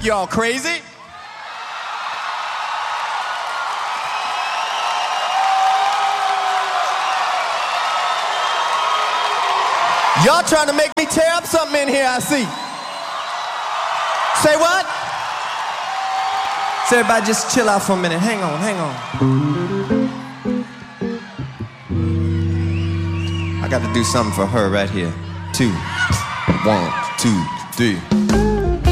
Y'all crazy? Y'all trying to make me tear up something in here, I see. Say what? So everybody just chill out for a minute. Hang on, hang on. I got to do something for her right here. 2, 1, 2, 3.